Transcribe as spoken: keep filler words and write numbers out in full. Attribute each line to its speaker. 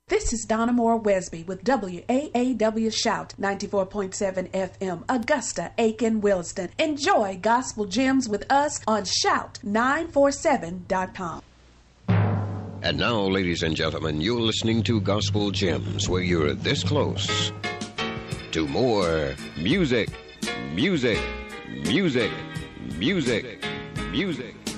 Speaker 1: This is Donna Moore Wesby with W A A W Shout ninety-four point seven F M, Augusta, Aiken, Williston. Enjoy Gospel Gems with us on shout nine four seven dot com.
Speaker 2: And now, ladies and gentlemen, you're listening to Gospel Gems, where you're this close to more music, music, music, music, music.